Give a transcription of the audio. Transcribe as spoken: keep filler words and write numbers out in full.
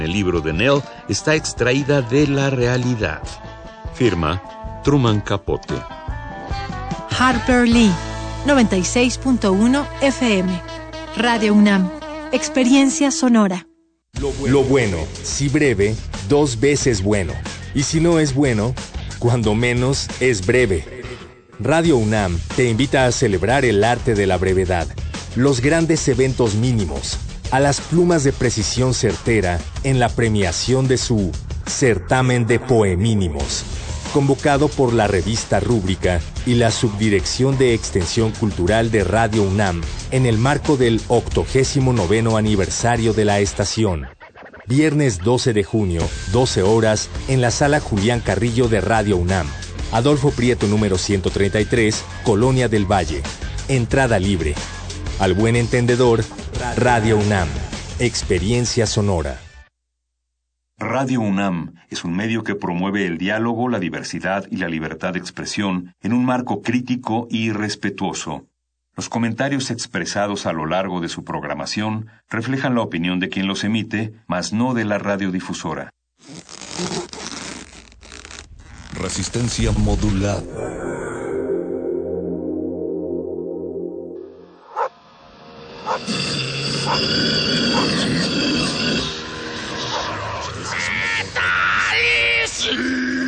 El libro de Nell está extraída de la realidad. Firma Truman Capote. Harper Lee, noventa y seis punto uno F M. Radio UNAM. Experiencia sonora. Lo bueno, Lo bueno, si breve, dos veces bueno. Y si no es bueno, cuando menos es breve. Radio UNAM te invita a celebrar el arte de la brevedad, los grandes eventos mínimos, a las plumas de precisión certera en la premiación de su Certamen de Poemínimos, convocado por la revista Rúbrica y la Subdirección de Extensión Cultural de Radio UNAM en el marco del octogésimo noveno aniversario de la estación. Viernes doce de junio, doce horas, en la Sala Julián Carrillo de Radio UNAM. Adolfo Prieto número ciento treinta y tres, Colonia del Valle. Entrada libre. Al buen entendedor, Radio UNAM. Experiencia sonora. Radio UNAM es un medio que promueve el diálogo, la diversidad y la libertad de expresión en un marco crítico y respetuoso. Los comentarios expresados a lo largo de su programación reflejan la opinión de quien los emite, mas no de la radiodifusora. Resistencia modulada. ¡Metálisis!